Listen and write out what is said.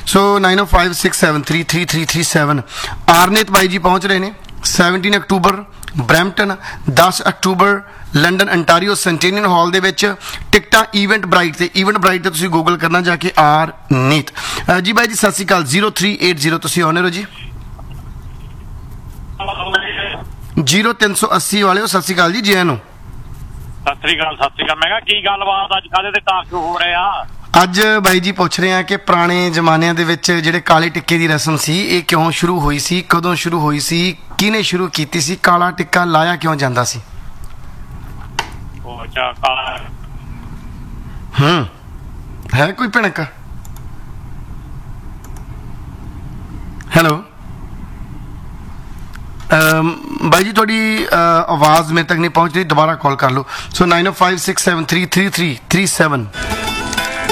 ਸੋ 9056733337 ਆਰਨੇਤ ਬਾਈ ਜੀ ਪਹੁੰਚ ਰਹੇ ਨੇ 17 October Brampton, 10 October London Ontario Centennial ਹਾਲ ਦੇ ਵਿੱਚ ਟਿਕਟਾਂ ਈਵੈਂਟ ਬ੍ਰਾਈਟ ਤੇ ਤੁਸੀਂ ਗੂਗਲ ਕਰਨਾ ਜਾ ਕੇ ਆਰਨੀਤ ਜੀ। ਬਾਈ ਜੀ ਸਤਿ ਸ਼੍ਰੀ ਅਕਾਲ। 0380 ਤੁਸੀਂ ਆਨਰ ਹੋ ਜੀ। 0380 ਵਾਲਿਓ ਸਤਿ ਸ਼੍ਰੀ ਅਕਾਲ ਜੀ। ਜੀ ਨੂੰ ਸਤਿ ਸ੍ਰੀ ਅਕਾਲ। ਮੈਂ ਕਿਹਾ ਕੀ ਗੱਲਬਾਤ ਅੱਜ ਕਾਹਦੇ ਤੇ ਟਾਕ ਹੋ ਰਿਹਾ? ਅੱਜ ਬਾਈ ਜੀ ਪੁੱਛ ਰਹੇ ਆ ਕਿ ਪੁਰਾਣੇ ਜ਼ਮਾਨਿਆਂ ਦੇ ਵਿੱਚ ਜਿਹੜੇ ਕਾਲੇ ਟਿੱਕੇ ਦੀ ਰਸਮ ਸੀ ਇਹ ਕਿਉਂ ਸ਼ੁਰੂ ਹੋਈ ਸੀ, ਕਦੋਂ ਸ਼ੁਰੂ ਹੋਈ ਸੀ, ਕਿਹਨੇ ਸ਼ੁਰੂ ਕੀਤੀ ਸੀ, ਕਾਲਾ ਟਿੱਕਾ ਲਾਇਆ ਕਿਉਂ ਜਾਂਦਾ ਸੀ? ਹੈ ਕੋਈ ਭਿਣਕ? ਹੈਲੋ ਬਾਈ ਜੀ ਤੁਹਾਡੀ ਆਵਾਜ਼ ਮੇਰੇ ਤੱਕ ਨਹੀਂ ਪਹੁੰਚ ਰਹੀ, ਦੁਬਾਰਾ ਕਾਲ ਕਰ ਲਓ। ਸੋ 9056733337